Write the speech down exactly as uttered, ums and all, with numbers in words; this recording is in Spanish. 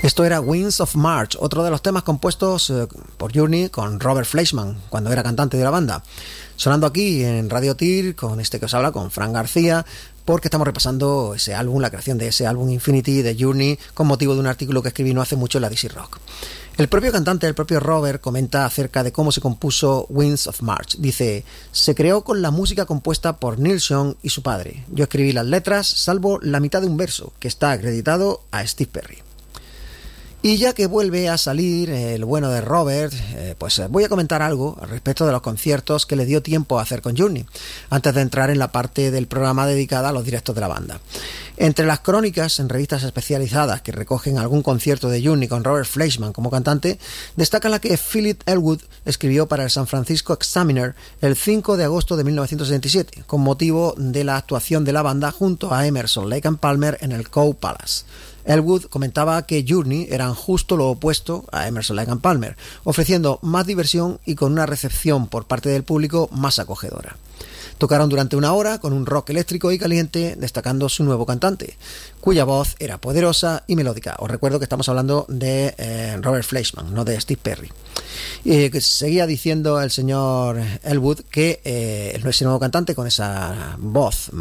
Esto era Winds of March, otro de los temas compuestos eh, por Journey con Robert Fleischman, cuando era cantante de la banda. Sonando aquí en Radio Tir, con este que os habla, con Fran García, porque estamos repasando ese álbum, la creación de ese álbum Infinity de Journey, con motivo de un artículo que escribí no hace mucho en la D C Rock. El propio cantante, el propio Robert, comenta acerca de cómo se compuso Winds of March. Dice: se creó con la música compuesta por Neil Young y su padre. Yo escribí las letras, salvo la mitad de un verso, que está acreditado a Steve Perry. Y ya que vuelve a salir el bueno de Robert, eh, pues voy a comentar algo al respecto de los conciertos que le dio tiempo a hacer con Journey, antes de entrar en la parte del programa dedicada a los directos de la banda. Entre las crónicas en revistas especializadas que recogen algún concierto de Journey con Robert Fleischman como cantante, destaca la que Philip Elwood escribió para el San Francisco Examiner el cinco de agosto de mil novecientos setenta y siete, con motivo de la actuación de la banda junto a Emerson, Lake and Palmer en el Cow Palace. Elwood comentaba que Journey eran justo lo opuesto a Emerson, Lake and Palmer, ofreciendo más diversión y con una recepción por parte del público más acogedora. Tocaron durante una hora con un rock eléctrico y caliente, destacando su nuevo cantante, cuya voz era poderosa y melódica. Os recuerdo que estamos hablando de eh, Robert Fleischman, no de Steve Perry. Y que seguía diciendo el señor Elwood que eh, ese nuevo cantante con esa voz